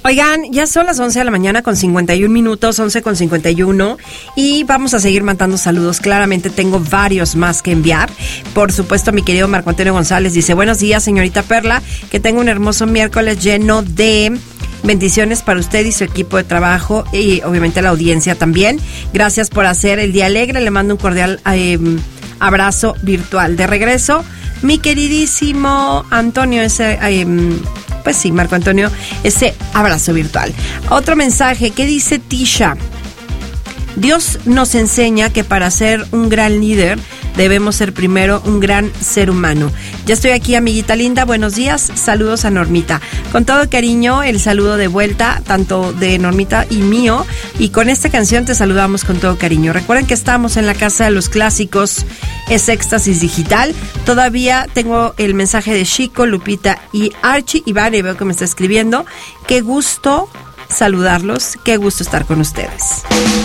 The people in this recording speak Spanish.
Oigan, ya son las 11 de la mañana con 51 minutos, 11 con 51, y vamos a seguir mandando saludos. Claramente tengo varios más que enviar. Por supuesto, mi querido Marco Antonio González dice: buenos días, señorita Perla, que tenga un hermoso miércoles lleno de bendiciones para usted y su equipo de trabajo, y obviamente la audiencia también. Gracias por hacer el día alegre. Le mando un cordial abrazo virtual. De regreso, mi queridísimo Antonio, pues sí, Marco Antonio, ese abrazo virtual. Otro mensaje, ¿qué dice Tisha? Dios nos enseña que para ser un gran líder debemos ser primero un gran ser humano. Ya estoy aquí, amiguita linda. Buenos días. Saludos a Normita. Con todo cariño, el saludo de vuelta, tanto de Normita y mío. Y con esta canción te saludamos con todo cariño. Recuerden que estamos en la Casa de los Clásicos. Es Éxtasis Digital. Todavía tengo el mensaje de Chico, Lupita y Archie. Y Vane, veo que me está escribiendo. Qué gusto saludarlos. Qué gusto estar con ustedes.